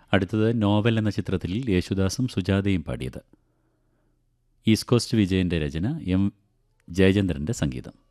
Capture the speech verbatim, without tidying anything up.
അടുത്തത് നോവൽ എന്ന ചിത്രത്തിൽ യേശുദാസും സുജാതയും പാടിയത്. ഈസ്റ്റ് കോസ്റ്റ് വിജയൻ്റെ രചന, എം ജയചന്ദ്രൻ്റെ സംഗീതം.